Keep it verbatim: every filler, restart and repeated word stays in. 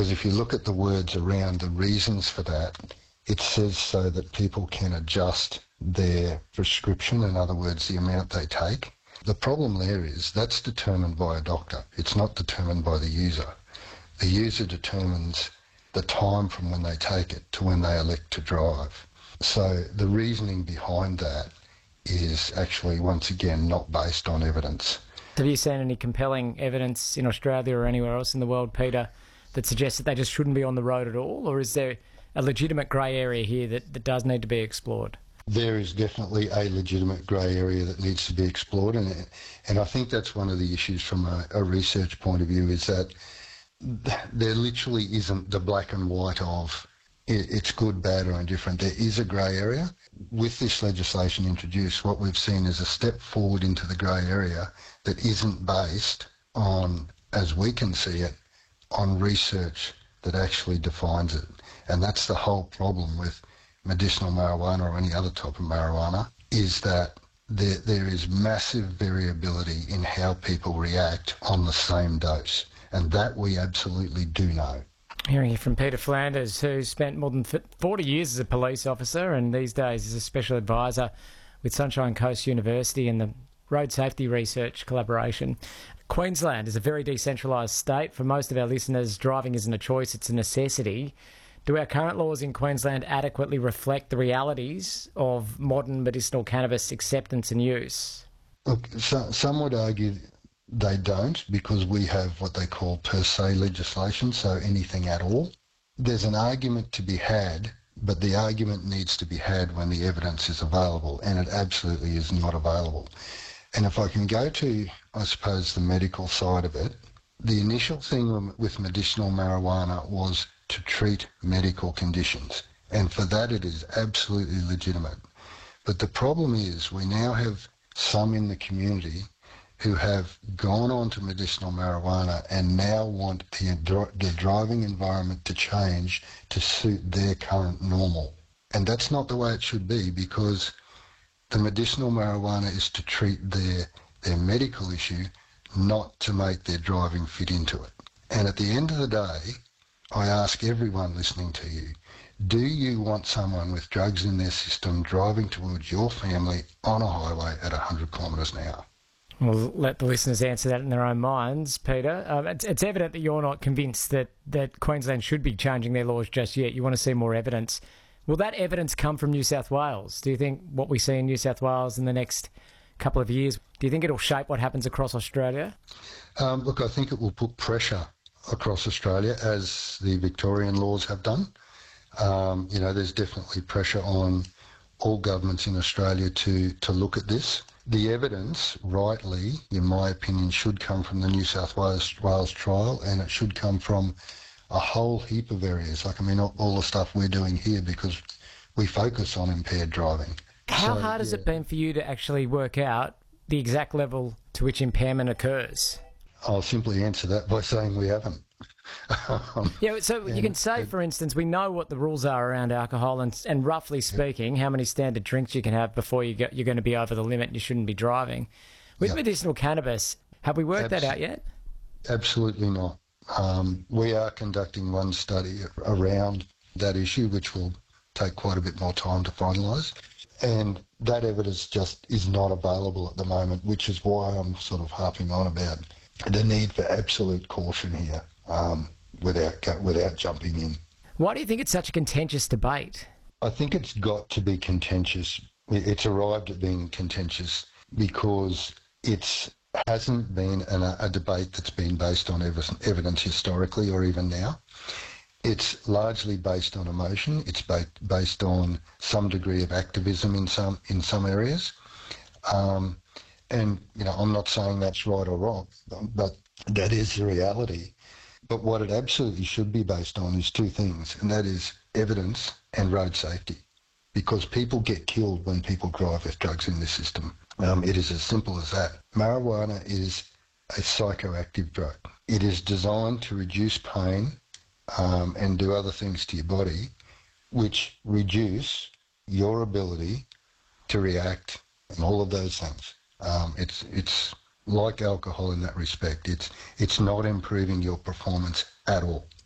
because if you look at the words around the reasons for that, it says so that people can adjust their prescription, in other words, the amount they take. The problem there is that's determined by a doctor. It's not determined by the user. The user determines the time from when they take it to when they elect to drive. So the reasoning behind that is actually, once again, not based on evidence. Have you seen any compelling evidence in Australia or anywhere else in the world, Peter, that suggests that they just shouldn't be on the road at all? Or is there a legitimate grey area here that, that does need to be explored? There is definitely a legitimate grey area that needs to be explored, and and I think that's one of the issues from a, a research point of view, is that there literally isn't the black and white of it's good, bad or indifferent. There is a grey area. With this legislation introduced, what we've seen is a step forward into the grey area that isn't based on, as we can see it, on research that actually defines it. And that's the whole problem with medicinal marijuana or any other type of marijuana, is that there, there is massive variability in how people react on the same dose. And that we absolutely do know. Hearing you from Peter Flanders, who spent more than forty years as a police officer and these days is a special advisor with Sunshine Coast University and the Road Safety Research Collaboration. Queensland is a very decentralised state. For most of our listeners, driving isn't a choice, it's a necessity. Do our current laws in Queensland adequately reflect the realities of modern medicinal cannabis acceptance and use? Look, so, some would argue they don't, because we have what they call per se legislation, so anything at all. There's an argument to be had, but the argument needs to be had when the evidence is available, and it absolutely is not available. And if I can go to, I suppose, the medical side of it, the initial thing with medicinal marijuana was to treat medical conditions, and for that it is absolutely legitimate. But the problem is we now have some in the community who have gone on to medicinal marijuana and now want the, the driving environment to change to suit their current normal. And that's not the way it should be, because the medicinal marijuana is to treat their, their medical issue, not to make their driving fit into it. And at the end of the day, I ask everyone listening to you, do you want someone with drugs in their system driving towards your family on a highway at one hundred kilometres an hour? We'll let the listeners answer that in their own minds, Peter. Um, it's, it's evident that you're not convinced that, that Queensland should be changing their laws just yet. You want to see more evidence. Will that evidence come from New South Wales? Do you think what we see in New South Wales in the next couple of years, do you think it'll shape what happens across Australia? Um, look, I think it will put pressure across Australia, as the Victorian laws have done. Um, you know, there's definitely pressure on all governments in Australia to, to look at this. The evidence, rightly, in my opinion, should come from the New South Wales, Wales trial, and it should come from a whole heap of areas. Like, I mean, all, all the stuff we're doing here, because we focus on impaired driving. How so, hard has yeah. it been for you to actually work out the exact level to which impairment occurs? I'll simply answer that by saying we haven't. um, yeah, so and, you can say, and, for instance, we know what the rules are around alcohol, and, and roughly speaking, yeah. how many standard drinks you can have before you get, you're going to be over the limit and you shouldn't be driving. With yeah. medicinal cannabis, have we worked Abs- that out yet? Absolutely not. Um, we are conducting one study around that issue, which will take quite a bit more time to finalise. And that evidence just is not available at the moment, which is why I'm sort of harping on about the need for absolute caution here, um, without without jumping in. Why do you think it's such a contentious debate? I think it's got to be contentious. It's arrived at being contentious because it hasn't been an, a debate that's been based on evidence historically or even now. It's largely based on emotion. It's ba- based on some degree of activism in some in some areas. Um, and, you know, I'm not saying that's right or wrong, but that is the reality. But what it absolutely should be based on is two things, and that is evidence and road safety, because people get killed when people drive with drugs in the system. Um, it is as simple as that. Marijuana is a psychoactive drug. It is designed to reduce pain um, and do other things to your body, which reduce your ability to react and all of those things. Um, it's it's like alcohol in that respect. It's it's not improving your performance at all.